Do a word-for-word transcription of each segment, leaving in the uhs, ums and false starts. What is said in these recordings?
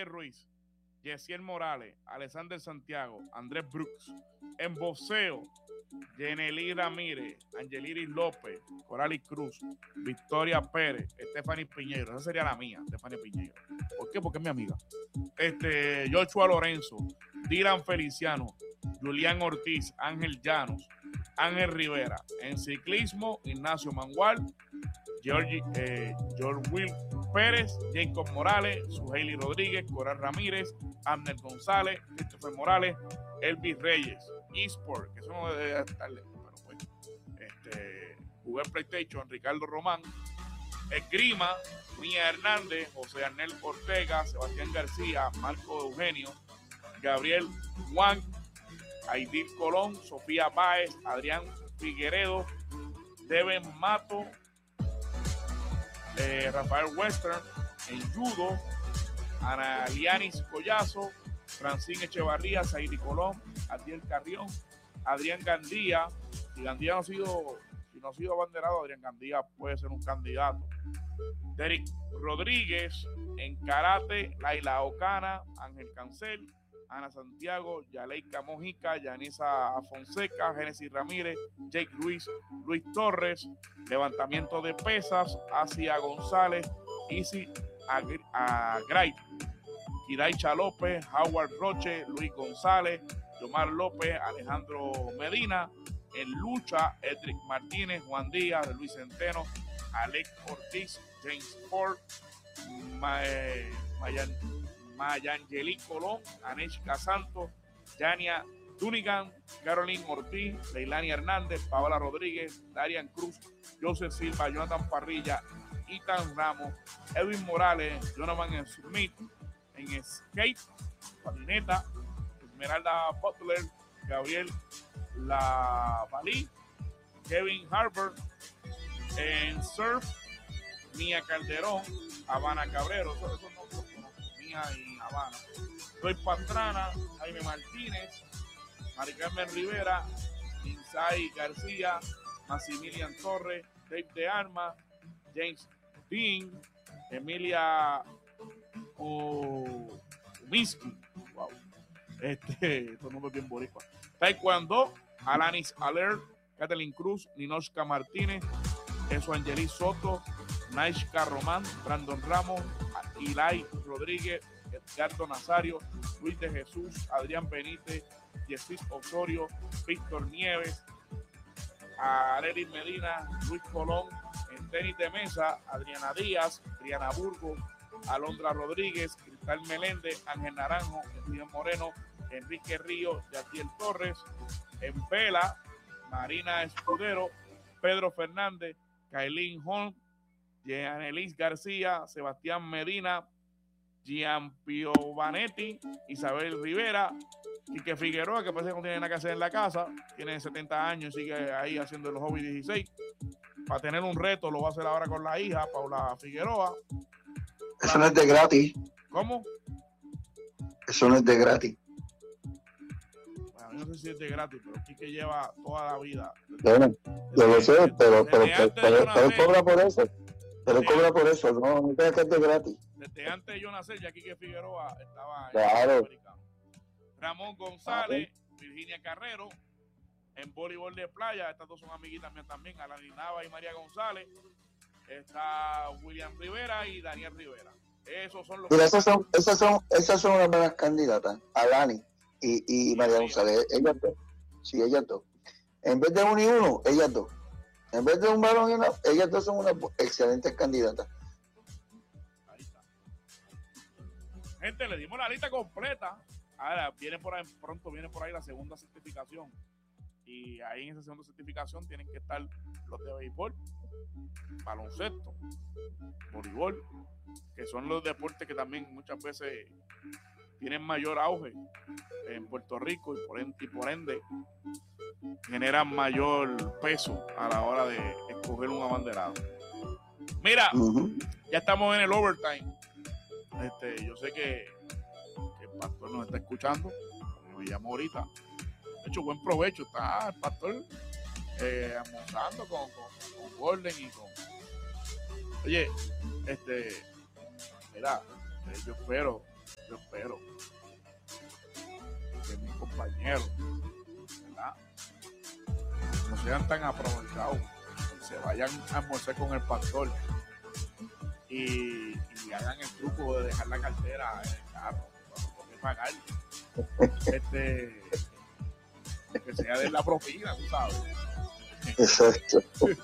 Ruiz, Yesiel Morales, Alexander Santiago, Andrés Brooks. En boxeo, Yeneli Ramírez, Angeliris López, Coralis Cruz, Victoria Pérez, Stephanie Piñero. Esa sería la mía, Stephanie Piñero. ¿Por qué? Porque es mi amiga. Este, Joshua Lorenzo, Dylan Feliciano, Julián Ortiz, Ángel Llanos, Ángel Rivera. En ciclismo, Ignacio Mangual, George, eh, George Will Pérez, Jacob Morales, Suheili Rodríguez, Coral Ramírez, Abner González, Christopher Morales, Elvis Reyes. eSport, que eso no debe estarle, pero pues, este, jugué PlayStation, Ricardo Román. Esgrima, Mía Hernández, José Arnel Ortega, Sebastián García, Marco Eugenio, Gabriel Juan, Aidil Colón, Sofía Báez, Adrián Figueredo, Devin Mato, eh, Rafael Western. En judo, Ana Lianis Collazo, Francine Echevarría, Zairi Colón, Adiel Carrión, Adrián Gandía. Si Gandía no ha sido, si no ha sido abanderado, Adrián Gandía puede ser un candidato. Derek Rodríguez. En karate, Laila Ocana, Ángel Cancel, Ana Santiago, Yaleika Mojica, Yanisa Fonseca, Génesis Ramírez, Jake Ruiz, Luis Torres. Levantamiento de pesas, Asia González, Isi Agray, Kiraicha López, Howard Roche, Luis González, Yomar López, Alejandro Medina. En lucha, Edric Martínez, Juan Díaz, Luis Centeno, Alex Ortiz, James Ford, May, Mayan, Mayangeli Colón, Aneshka Santos, Yania Dunigan, Caroline Ortiz, Leilani Hernández, Paola Rodríguez, Darian Cruz, Joseph Silva, Jonathan Parrilla, Ethan Ramos, Edwin Morales, Jonathan Smith. En skate, patineta, Esmeralda Butler, Gabriel Lavalí, Kevin Harper. En surf, Mía Calderón, Habana Cabrero, eso, eso no, no, no, Mía y Habana. Luis Pastrana, Jaime Martínez, Mari Carmen Rivera, Insai García, Maximilian Torres, Dave de Armas, James Dean, Emilia Uminsky. Wow. Este, estos nombres bien boricua. Taekwondo, Alanis Aler, Kathleen Cruz, Ninoshka Martínez, Eso Angelis Soto, Naishka Román, Brandon Ramos, Ilay Rodríguez, Edgardo Nazario, Luis de Jesús, Adrián Benítez, Jesús Osorio, Víctor Nieves, Arelis Medina, Luis Colón. En tenis de mesa, Adriana Díaz, Triana Burgos, Alondra Rodríguez, Cristal Meléndez, Ángel Naranjo, Enrique Moreno, Enrique Río, Yatiel Torres. En vela, Marina Escudero, Pedro Fernández, Kailin Holm, Jeanelis García, Sebastián Medina, Gian Piovanetti, Isabel Rivera, Quique Figueroa, que parece que no tiene nada que hacer en la casa, tiene setenta años y sigue ahí haciendo los hobbies dieciséis. Para tener un reto lo va a hacer ahora con la hija, Paula Figueroa. Eso no es de gratis. ¿Cómo? Eso no es de gratis. Bueno, yo no sé si es de gratis, pero Quique lleva toda la vida. Bueno, yo lo sé, pero, pero, pero, pero, pero él cobra por eso. Pero él cobra por eso, no, no tiene que ser de gratis. Desde antes de yo nacer, ya Quique Figueroa estaba en claro. el americano. Ramón González, ah, ¿sí? Virginia Carrero. En voleibol de playa, estas dos son amiguitas mías también, Alani Nava y María González. Está William Rivera y Daniel Rivera. Esos son los. Mira, esas son, esas son, esas son unas buenas candidatas, Alani y, y María González. Ellas dos. Sí, ellas dos. En vez de uno y uno, ellas dos. En vez de un varón y una, ellas dos son unas excelentes candidatas. Ahí está. Gente, le dimos la lista completa. Ahora viene por ahí, pronto viene por ahí la segunda certificación. Y ahí en esa segunda certificación tienen que estar los de béisbol, baloncesto, voleibol, que son los deportes que también muchas veces tienen mayor auge en Puerto Rico y por ende, y por ende generan mayor peso a la hora de escoger un abanderado. Mira, uh-huh. Ya estamos en el overtime. Este, yo sé que, que el pastor nos está escuchando, como me llamó ahorita. De hecho, buen provecho. Está el pastor eh, almorzando con, con, con Gordon y con. Oye, este, mira, eh, yo espero, yo espero que mis compañeros, ¿verdad?, no sean tan aprovechados, se vayan a almorzar con el pastor y, y hagan el truco de dejar la cartera en el carro, no poder pagar, este, que sea de la propina, tú sabes. Exacto.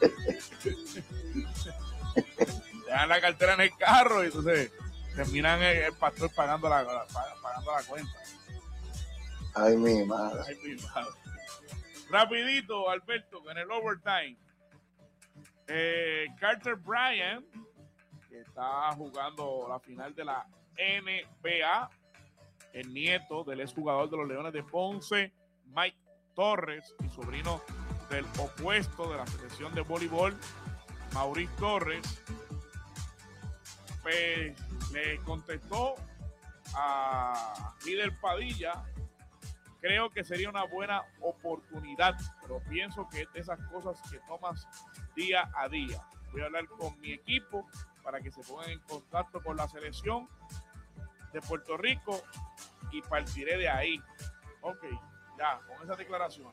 Dejan la cartera en el carro y entonces terminan el, el pastor pagando la, la, pagando la cuenta. Ay, mi madre. Ay, mi madre. Rapidito, Alberto, en el overtime. Eh, Carter Bryant, que está jugando la final de la N B A, el nieto del exjugador de los Leones de Ponce, Mike Torres, y sobrino del opuesto de la selección de voleibol, Maurice Torres, pues, le contestó a líder Padilla: creo que sería una buena oportunidad, pero pienso que es de esas cosas que tomas día a día. Voy a hablar con mi equipo para que se pongan en contacto con la selección de Puerto Rico y partiré de ahí. Ok, ya, con esas declaraciones.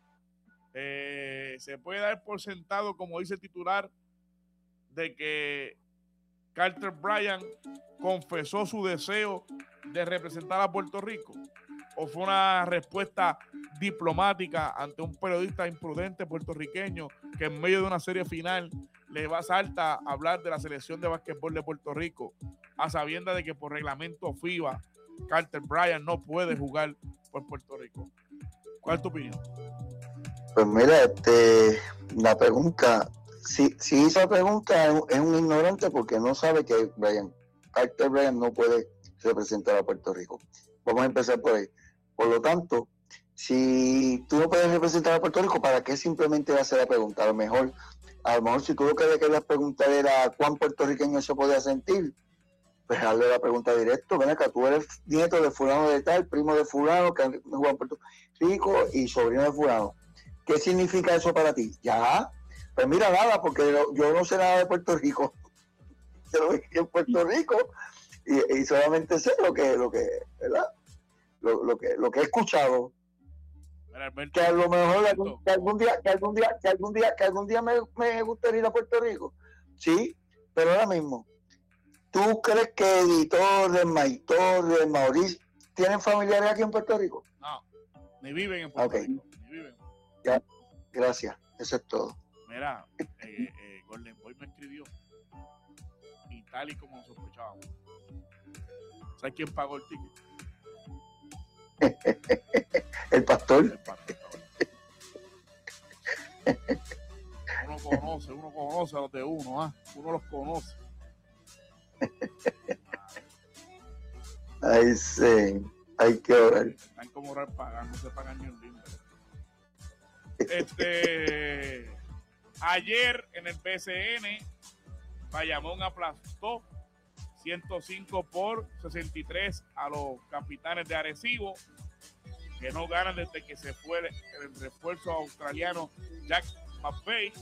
Eh, se puede dar por sentado, como dice el titular, de que Carter Bryant confesó su deseo de representar a Puerto Rico, o fue una respuesta diplomática ante un periodista imprudente puertorriqueño que en medio de una serie final le va a salta a hablar de la selección de básquetbol de Puerto Rico, a sabiendas de que por reglamento FIBA Carter Bryant no puede jugar por Puerto Rico. ¿Cuál es tu opinión? Pues mira, este, la pregunta, si, si esa pregunta es, es un ignorante porque no sabe que Bryant, Carter Bryant no puede representar a Puerto Rico. Vamos a empezar por ahí. Por lo tanto, si tú no puedes representar a Puerto Rico, ¿para qué simplemente hacer la pregunta? A lo mejor, a lo mejor si tú lo que le querías preguntar era cuán puertorriqueño se podía sentir, pues hazle la pregunta directo. Ven acá, tú eres nieto de fulano de tal, primo de fulano que juega en Puerto Rico y sobrino de fulano. ¿Qué significa eso para ti? Ya, pues mira, nada, porque yo no sé nada de Puerto Rico. Yo lo viví en Puerto Rico y, y solamente sé lo que, lo que, ¿verdad? Lo, lo que, lo que he escuchado. Alberto, que a lo mejor algún, que algún día, que algún día, que algún día, que algún día me, me gustaría ir a Puerto Rico. Sí, pero ahora mismo, ¿tú crees que Eddie Torres, Mike Torres, Maurice tienen familiares aquí en Puerto Rico? No, ni viven en Puerto okay. Rico. Ni viven. Ya, gracias, eso es todo. Mira, eh, eh, Golden Boy me escribió y tal y como sospechábamos. ¿Sabes quién pagó el ticket? El pastor. El pastor. Uno conoce, uno conoce a los de uno, ¿ah? Uno los conoce. Ay, sí, hay que orar. Están como orar pagar, no se pagan ni un lindo. Este, ayer en el P C N, Bayamón aplastó ciento cinco por sesenta y tres a los Capitanes de Arecibo, que no ganan desde que se fue el refuerzo australiano Jack McVeigh.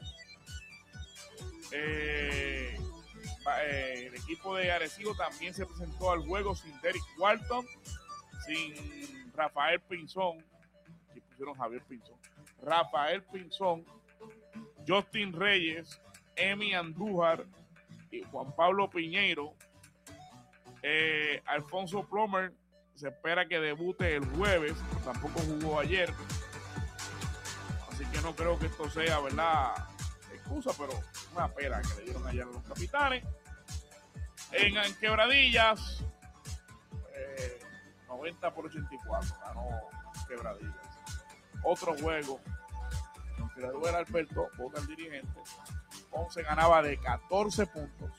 Eh, eh, el equipo de Arecibo también se presentó al juego sin Derek Walton, sin Rafael Pinzón, que pusieron Javier Pinzón, Rafael Pinzón, Justin Reyes, Emi Andújar y Juan Pablo Piñeiro. eh, Alfonso Plomer se espera que debute el jueves, pero tampoco jugó ayer, así que no creo que esto sea, ¿verdad?, excusa, pero una pena que le dieron ayer a los Capitanes. En, en Quebradillas, eh, noventa por ochenta y cuatro ganó Quebradillas. Otro juego, aunque la duela Alberto, Boca el dirigente, Ponce ganaba de catorce puntos.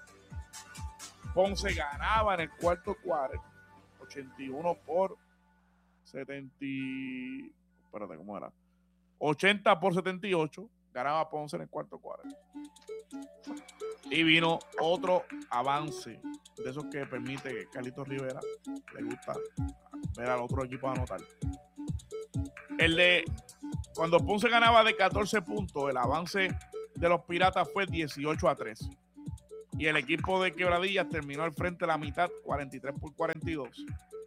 Ponce ganaba en el cuarto cuarto, ochenta y uno por setenta. Espérate, ¿cómo era? ochenta por setenta y ocho. Ganaba Ponce en el cuarto cuarto. Y vino otro avance de esos que permite que Carlitos Rivera le gusta ver al otro equipo anotar. El de cuando Ponce ganaba de catorce puntos, el avance de los Piratas fue dieciocho a tres. y el equipo de Quebradillas terminó al frente de la mitad, cuarenta y tres por cuarenta y dos.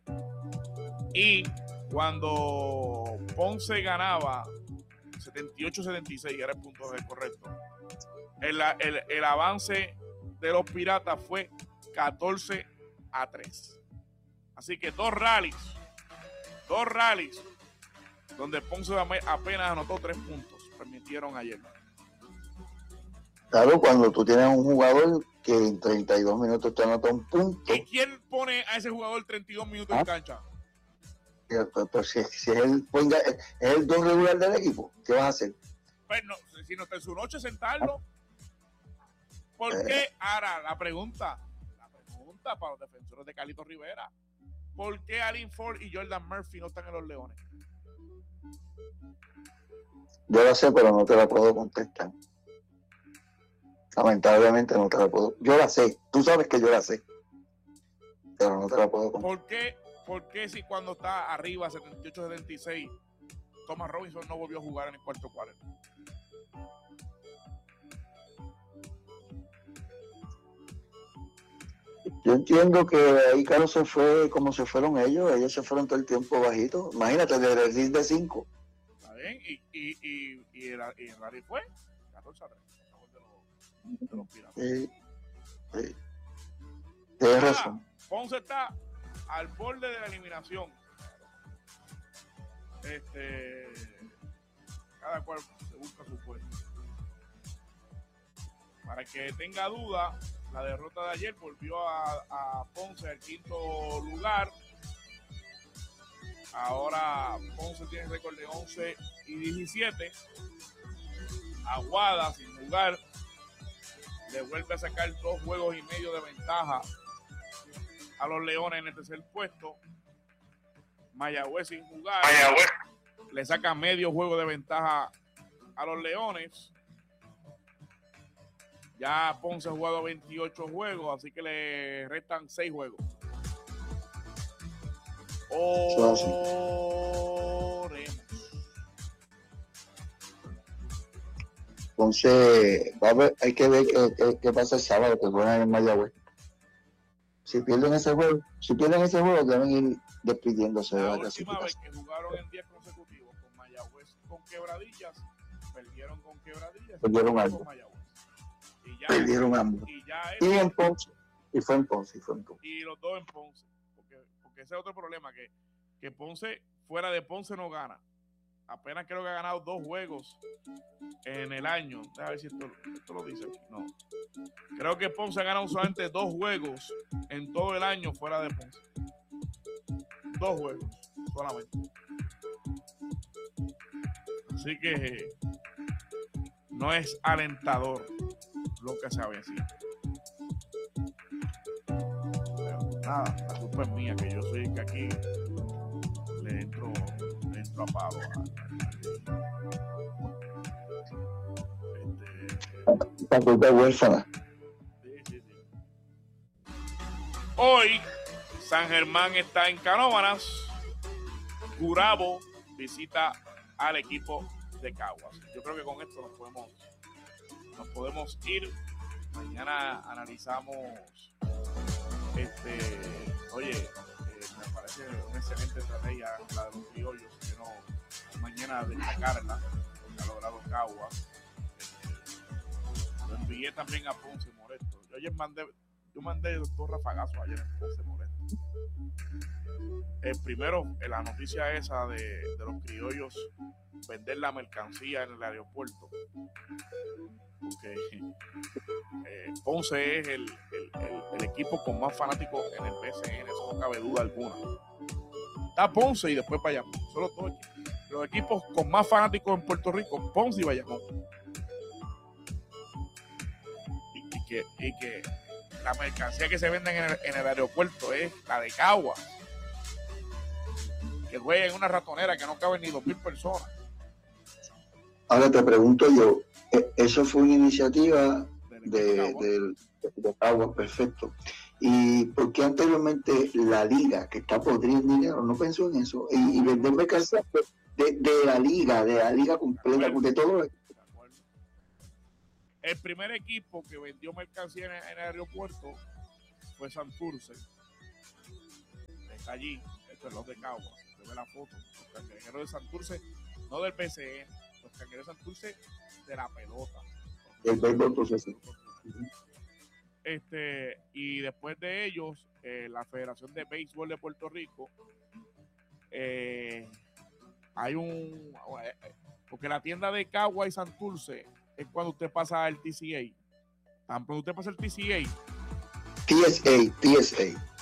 Y cuando Ponce ganaba setenta y ocho a setenta y seis, era el punto de correcto, el, el, el avance de los Piratas fue catorce a tres. Así que dos rallies, dos rallies, donde Ponce apenas anotó tres puntos, permitieron ayer. Claro, cuando tú tienes un jugador que en treinta y dos minutos te anota un punto. ¿Y quién pone a ese jugador treinta y dos minutos ¿Ah? en cancha? Pues, pues, si, si es el ponga, es el dos regular del equipo, ¿qué vas a hacer? Pues no, si no está en su noche, sentarlo. ¿Por eh. qué? Ahora, la pregunta, la pregunta para los defensores de Carlito Rivera, ¿por qué Allen Ford y Jordan Murphy no están en los Leones? Yo la sé, pero no te la puedo contestar. Lamentablemente no te la puedo. Yo la sé, tú sabes que yo la sé, pero no te la puedo contestar. ¿Por qué, por qué si cuando está arriba setenta y ocho a setenta y seis, Thomas Robinson no volvió a jugar en el cuarto cuarto? Yo entiendo que ahí Carlos se fue como se fueron ellos, ellos se fueron todo el tiempo bajito. Imagínate, desde el seis de cinco. Está bien, y, y, y, y, el, y el rally fue catorce a tres. De los Piratas. Sí, sí. Tienes razón. Ponce está al borde de la eliminación. Este, cada cual se busca su puesto. Para que tenga duda, la derrota de ayer volvió a, a Ponce al quinto lugar. Ahora Ponce tiene récord de once y diecisiete. Aguada sin jugar le vuelve a sacar dos juegos y medio de ventaja a los Leones en el tercer puesto. Mayagüez sin jugar Mayagüez le saca medio juego de ventaja a los Leones. Ya Ponce ha jugado veintiocho juegos, así que le restan seis juegos. Oremos. Entonces, va a ver, hay que ver qué, qué, qué pasa el sábado, que juegan en Mayagüez. Si pierden ese juego, si pierden ese juego, deben ir despidiéndose la de la última clasificación. vez que jugaron en días consecutivos con Mayagüez con Quebradillas, perdieron con Quebradillas, perdieron algo. Con Mayagüez. Y ya, perdieron ambos. Y, ya y en Ponce, y fue en Ponce, y fue en Ponce. Y los dos en Ponce, porque, porque ese es otro problema, que, que Ponce, fuera de Ponce no gana. Apenas creo que ha ganado dos juegos en el año. A ver si esto, esto lo dice aquí. No. Creo que Ponce ha ganado solamente dos juegos en todo el año fuera de Ponce. Dos juegos solamente. Así que no es alentador lo que se avecina. Pero nada, la culpa es mía, que yo soy el que aquí le entro, le entro a palo. La culpa es huérfana. Sí, sí, sí. Hoy San Germán está en Canóvanas. Gurabo visita al equipo de Caguas. Yo creo que con esto nos podemos nos podemos ir. Mañana analizamos este oye eh, me parece una excelente estrategia la de los criollos, que no mañana destacarla, porque ha logrado Caguas. Lo envié también a Ponce Moresto. Yo ayer mandé, yo mandé dos rafagazos ayer en Ponce Moresto. El primero, en la noticia esa de, de los criollos vender la mercancía en el aeropuerto. Porque eh, Ponce es el, el, el, el equipo con más fanáticos en el P S N, eso no cabe duda alguna. Está Ponce y después Bayamón. Son los dos equipos. Los equipos con más fanáticos en Puerto Rico, Ponce y Bayamón. Y que, y que la mercancía que se vende en el, en el aeropuerto es la de Caguas, que juega en una ratonera que no caben ni dos mil personas. Ahora te pregunto yo, eso fue una iniciativa de, de, de Caguas, perfecto. ¿Y por qué anteriormente la liga, que está podrida en dinero, no pensó en eso? Y, y vender mercancía de, de la liga, de la liga completa, de todo. El primer equipo que vendió mercancía en, en el aeropuerto fue Santurce. Está allí, esto es los de Cagua. Se ve la foto. Los cangrejeros de Santurce, no del P C N, los cangrejeros de Santurce de la pelota. El béisbol profesional. Este, y después de ellos, eh, la Federación de Béisbol de Puerto Rico, eh, hay un, porque la tienda de Cagua y Santurce es cuando usted pasa al T C A. Tan pronto usted pasa el T C A. T S A, T S A.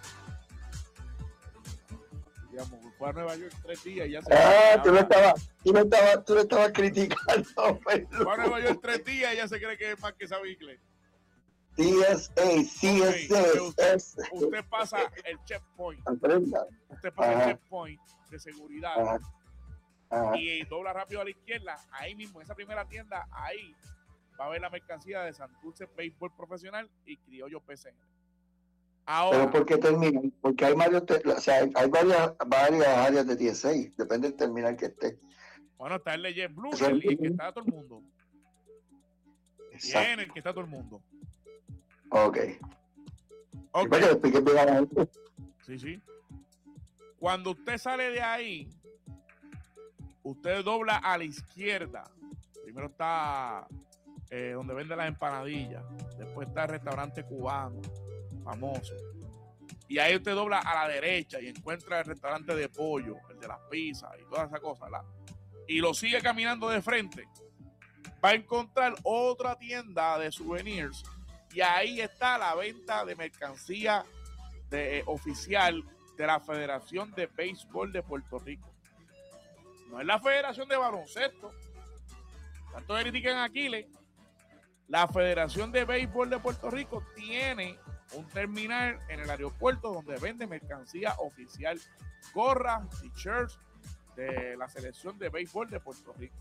Digamos, fue a Nueva York tres días y ya se... Ah, tú lo estabas, tú lo estabas, tú lo estabas criticando. Fue a Nueva York tres días y ya se cree que es más que sabe inglés. T S A, C S A. Usted, usted pasa el checkpoint. Aprenda. Usted pasa Ajá. el checkpoint de seguridad. Ajá. Ajá. Y dobla rápido a la izquierda. Ahí mismo, en esa primera tienda, ahí va a ver la mercancía de Santurce Béisbol Profesional y Criollo P C N. Ahora, Pero ¿por qué terminan? Porque hay varios, te- o sea, hay varias, varias áreas de T S A, depende del terminal que esté. bueno, está el de Blue Eso es- y el que está todo el mundo. Exacto. Tiene el que está todo el mundo. Ok. Ok. Para que le explique bien a la gente. Sí, sí. Cuando usted sale de ahí, usted dobla a la izquierda. Primero está eh, donde vende las empanadillas. Después está el restaurante cubano, famoso. Y ahí usted dobla a la derecha y encuentra el restaurante de pollo, el de las pizzas y todas esas cosas, ¿verdad? Y lo sigue caminando de frente. Va a encontrar otra tienda de souvenirs. Y ahí está la venta de mercancía de, eh, oficial de la Federación de Béisbol de Puerto Rico. No es la Federación de Baloncesto. Tanto critican a Aquiles. La Federación de Béisbol de Puerto Rico tiene un terminal en el aeropuerto donde vende mercancía oficial, gorras, t-shirts de la selección de béisbol de Puerto Rico.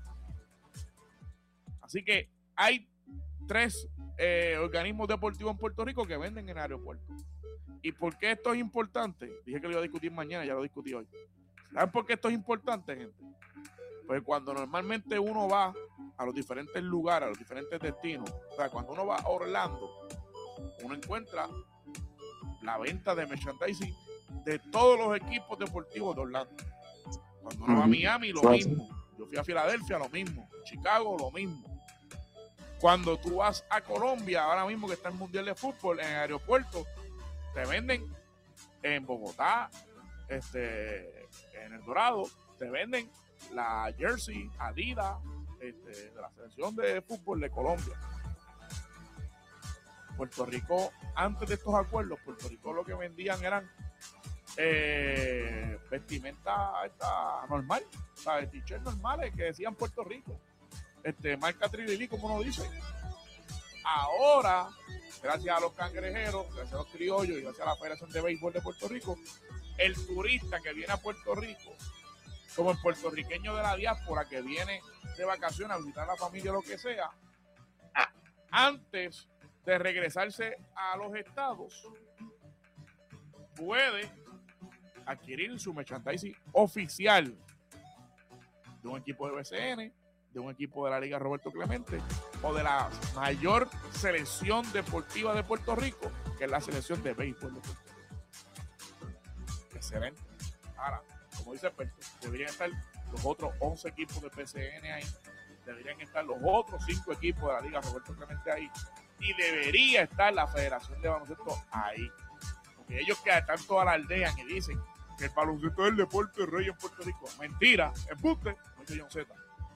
Así que hay tres eh, organismos deportivos en Puerto Rico que venden en el aeropuerto. ¿Y por qué esto es importante? Dije que lo iba a discutir mañana, ya lo discutí hoy. ¿Saben por qué esto es importante, gente? Pues cuando normalmente uno va a los diferentes lugares, a los diferentes destinos, o sea, cuando uno va a Orlando, uno encuentra la venta de merchandising de todos los equipos deportivos de Orlando. Cuando uno va a Miami, lo mismo. Yo fui a Filadelfia, lo mismo. Chicago, lo mismo. Cuando tú vas a Colombia, ahora mismo que está el Mundial de Fútbol, en el aeropuerto, te venden en Bogotá, este, en El Dorado, te venden la jersey Adidas este, de la selección de fútbol de Colombia. Puerto Rico, antes de estos acuerdos, Puerto Rico lo que vendían eran eh, vestimenta esta, normal, ¿sabes? T-shirts normales que decían Puerto Rico, este, marca Trililí, como uno dice. Ahora, gracias a los cangrejeros, gracias a los criollos y gracias a la Federación de Béisbol de Puerto Rico, el turista que viene a Puerto Rico, como el puertorriqueño de la diáspora que viene de vacaciones a visitar a la familia o lo que sea, antes de regresarse a los estados, puede adquirir su merchandising oficial de un equipo de B C N, de un equipo de la Liga Roberto Clemente o de la mayor selección deportiva de Puerto Rico, que es la selección de béisbol de Puerto Rico. Excelente. Ahora, como dice Alberto, deberían estar los otros once equipos de P C N ahí, deberían estar los otros cinco equipos de la Liga Roberto Clemente ahí, y debería estar la Federación de Baloncesto ahí. Porque ellos que tanto alardean y dicen que el baloncesto es el deporte rey en Puerto Rico. Mentira, embuste, no dice John Z.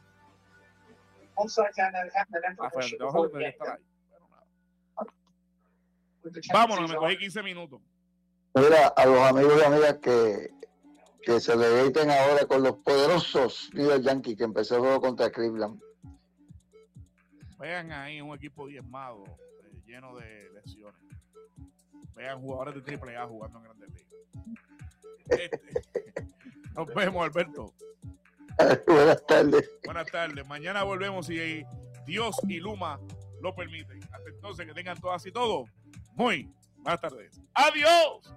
La Federación debería estar ahí. Bueno, nada. Vámonos, me cogí quince minutos. Mira, a los amigos y amigas que, que se deleiten ahora con los poderosos New York Yankees que empezó el juego contra Cleveland. Vean ahí un equipo diezmado, eh, lleno de lesiones. Vean jugadores de triple A jugando en Grandes Ligas. Este, nos vemos, Alberto. Buenas tardes. Buenas tardes. Mañana volvemos si Dios y Luma lo permiten. Hasta entonces, que tengan todas y todos muy buenas tardes. Adiós.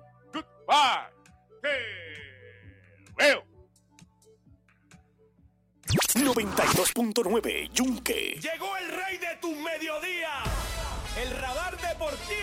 Goodbye. Te veo. noventa y dos punto nueve Yunque. Llegó el rey de tu mediodía, el radar deportivo.